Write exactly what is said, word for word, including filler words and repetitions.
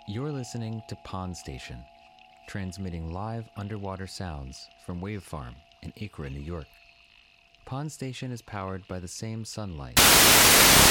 You're listening to Pond Station, transmitting live underwater sounds from Wave Farm in Acra, New York. Pond Station is powered by the same sunlight